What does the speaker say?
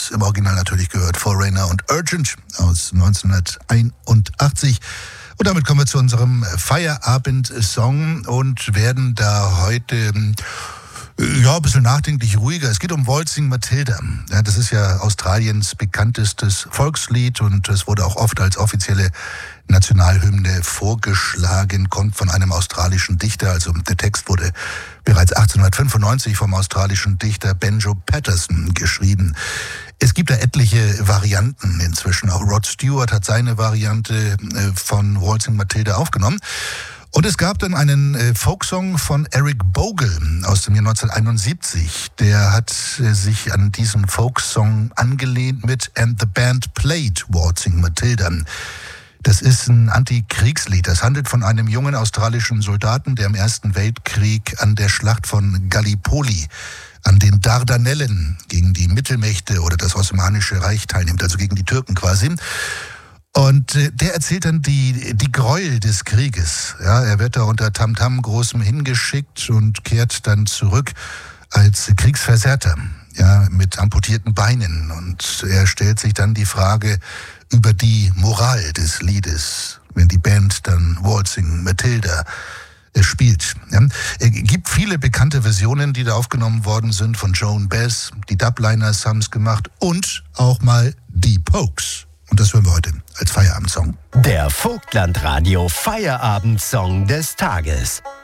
es im Original natürlich gehört, Foreigner und Urgent aus 1981. Und damit kommen wir zu unserem Feierabend-Song und werden da heute ein bisschen nachdenklich ruhiger. Es geht um Waltzing Matilda. Ja, das ist ja Australiens bekanntestes Volkslied und es wurde auch oft als offizielle Nationalhymne vorgeschlagen, kommt von einem australischen Dichter. Also der Text wurde bereits 1895 vom australischen Dichter Benjo Patterson geschrieben. Es gibt da etliche Varianten inzwischen. Auch Rod Stewart hat seine Variante von Waltzing Matilda aufgenommen. Und es gab dann einen Folksong von Eric Bogle aus dem Jahr 1971. Der hat sich an diesen Folksong angelehnt mit And the Band Played Waltzing Matilda. Das ist ein Antikriegslied. Das handelt von einem jungen australischen Soldaten, der im Ersten Weltkrieg an der Schlacht von Gallipoli an den Dardanellen gegen die Mittelmächte oder das Osmanische Reich teilnimmt, also gegen die Türken quasi. Und der erzählt dann die Gräuel des Krieges. Ja, er wird da unter Tamtam Großem hingeschickt und kehrt dann zurück als Kriegsversehrter, ja, mit amputierten Beinen. Und er stellt sich dann die Frage über die Moral des Liedes, wenn die Band dann Waltzing Matilda spielt. Ja. Es gibt viele bekannte Versionen, die da aufgenommen worden sind von Joan Baez. Die Dubliners haben es gemacht und auch mal die Pokes. Und das hören wir heute als Feierabendsong. Der Vogtland Radio Feierabendsong des Tages.